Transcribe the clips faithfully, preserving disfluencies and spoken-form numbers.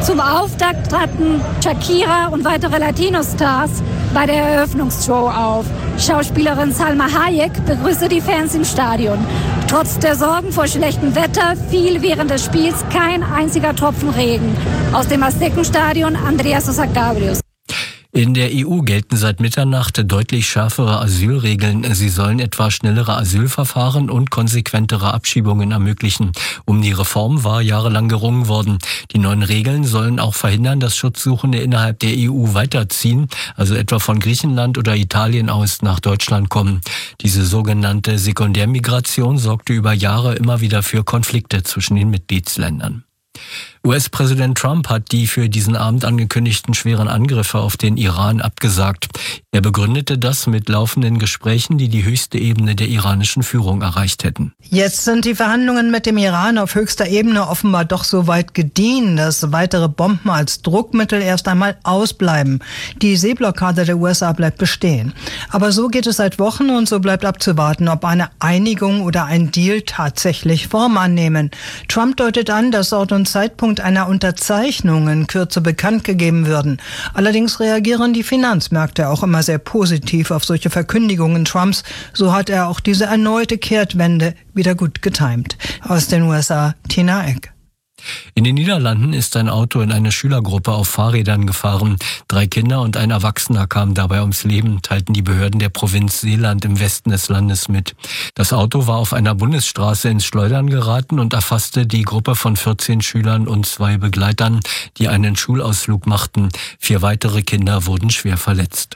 Zum Auftakt traten Shakira und weitere Latino-Stars bei der Eröffnungsshow auf. Schauspielerin Salma Hayek begrüßte die Fans im Stadion. Trotz der Sorgen vor schlechtem Wetter fiel während des Spiels kein einziger Tropfen Regen. Aus dem Aztekenstadion Andrea Sosa Cabrios. In der E U gelten seit Mitternacht deutlich schärfere Asylregeln. Sie sollen etwa schnellere Asylverfahren und konsequentere Abschiebungen ermöglichen. Um die Reform war jahrelang gerungen worden. Die neuen Regeln sollen auch verhindern, dass Schutzsuchende innerhalb der E U weiterziehen, also etwa von Griechenland oder Italien aus nach Deutschland kommen. Diese sogenannte Sekundärmigration sorgte über Jahre immer wieder für Konflikte zwischen den Mitgliedsländern. U S-Präsident Trump hat die für diesen Abend angekündigten schweren Angriffe auf den Iran abgesagt. Er begründete das mit laufenden Gesprächen, die die höchste Ebene der iranischen Führung erreicht hätten. Jetzt sind die Verhandlungen mit dem Iran auf höchster Ebene offenbar doch so weit gediehen, dass weitere Bomben als Druckmittel erst einmal ausbleiben. Die Seeblockade der U S A bleibt bestehen. Aber so geht es seit Wochen und so bleibt abzuwarten, ob eine Einigung oder ein Deal tatsächlich Form annehmen. Trump deutet an, dass Ort und Zeitpunkt einer Unterzeichnung in Kürze bekannt gegeben würden. Allerdings reagieren die Finanzmärkte auch immer sehr positiv auf solche Verkündigungen Trumps. So hat er auch diese erneute Kehrtwende wieder gut getimt. Aus den U S A, Tina Eck. In den Niederlanden ist ein Auto in eine Schülergruppe auf Fahrrädern gefahren. Drei Kinder und ein Erwachsener kamen dabei ums Leben, teilten die Behörden der Provinz Zeeland im Westen des Landes mit. Das Auto war auf einer Bundesstraße ins Schleudern geraten und erfasste die Gruppe von vierzehn Schülern und zwei Begleitern, die einen Schulausflug machten. Vier weitere Kinder wurden schwer verletzt.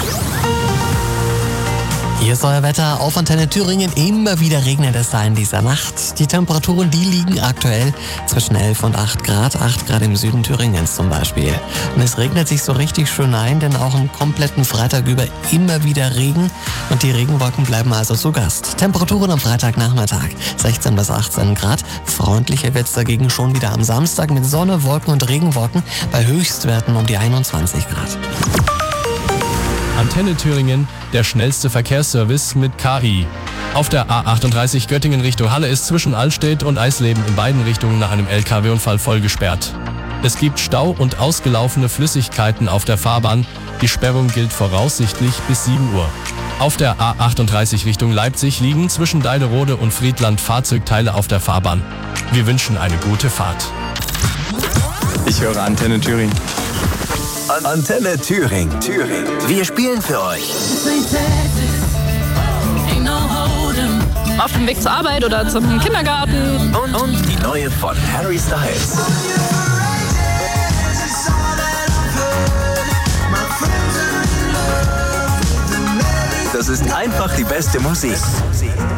Hier ist euer Wetter auf Antenne Thüringen. Immer wieder regnet es da in dieser Nacht. Die Temperaturen, die liegen aktuell zwischen elf und acht Grad. acht Grad im Süden Thüringens zum Beispiel. Und es regnet sich so richtig schön ein, denn auch am kompletten Freitag über immer wieder Regen. Und die Regenwolken bleiben also zu Gast. Temperaturen am Freitagnachmittag sechzehn bis achtzehn Grad. Freundlicher wird's dagegen schon wieder am Samstag mit Sonne, Wolken und Regenwolken bei Höchstwerten um die einundzwanzig Grad. Antenne Thüringen, der schnellste Verkehrsservice mit K I. Auf der A achtunddreißig Göttingen Richtung Halle ist zwischen Allstedt und Eisleben in beiden Richtungen nach einem L K W-Unfall voll gesperrt. Es gibt Stau und ausgelaufene Flüssigkeiten auf der Fahrbahn. Die Sperrung gilt voraussichtlich bis sieben Uhr. Auf der A achtunddreißig Richtung Leipzig liegen zwischen Deilerode und Friedland Fahrzeugteile auf der Fahrbahn. Wir wünschen eine gute Fahrt. Ich höre Antenne Thüringen. Antenne Thüringen. Thüringen. Wir spielen für euch. Auf dem Weg zur Arbeit oder zum Kindergarten. Und, und die neue von Harry Styles. Das ist einfach die beste Musik.